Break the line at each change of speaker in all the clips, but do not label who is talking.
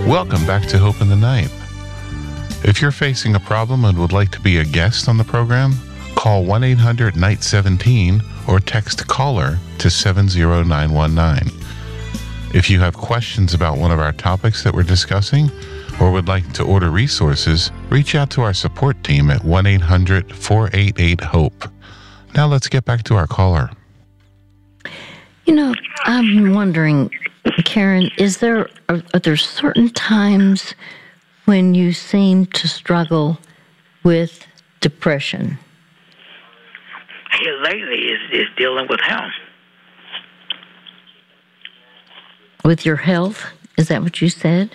Welcome back to Hope in the Night. If you're facing a problem and would like to be a guest on the program, call 1-800-NIGHT-17 or text CALLER to 70919. If you have questions about one of our topics that we're discussing or would like to order resources, reach out to our support team at 1-800-488-HOPE. Now let's get back to our caller.
You know, I'm wondering, Karen, are there certain times when you seem to struggle with depression?
Here lately is dealing with him.
With your health? Is that what you said?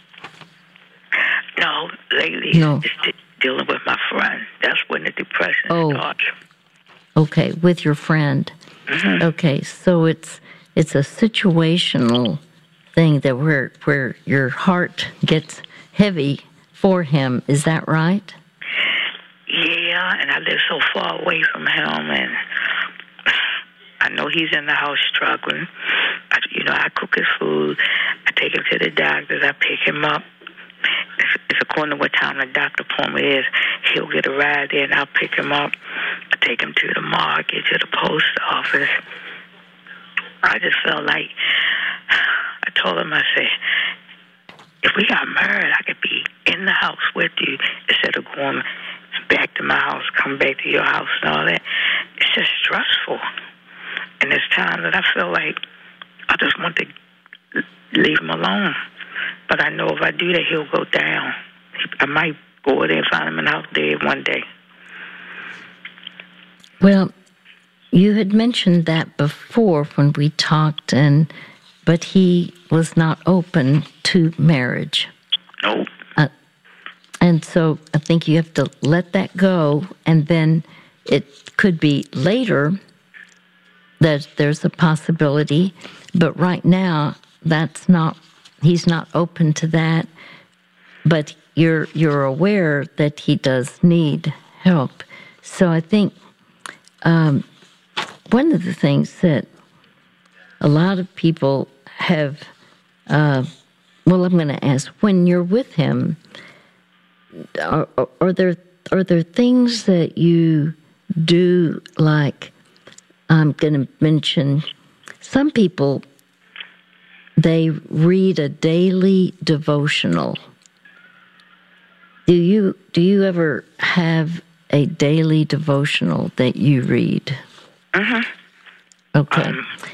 No, lately
No.
it's dealing with my friend. That's when the depression starts.
Okay, with your friend.
Mm-hmm.
Okay, so it's a situational thing that where your heart gets heavy for him. Is that right?
Yeah, and I live so far away from him, and I know he's in the house struggling. I cook his food. I take him to the doctors. I pick him up. It's according to what time the doctor appointment is. He'll get a ride there, and I'll pick him up. I take him to the market, to the post office. I just felt like, I told him, I said, if we got married, I could be in the house with you instead of going back to my house, come back to your house and all that. It's just stressful. And there's times that I feel like I just want to leave him alone. But I know if I do that, he'll go down. I might go there and find him in the house dead one day.
Well, you had mentioned that before when we talked, but he was not open to marriage.
Nope.
And so I think you have to let that go, and then it could be later that there's a possibility, but right now he's not open to that, but you're aware that he does need help. So I think one of the things that a lot of people have, I'm going to ask, when you're with him, are there things that you do, like, I'm going to mention, some people, they read a daily devotional. Do you ever have a daily devotional that you read?
Mm-hmm.
Okay.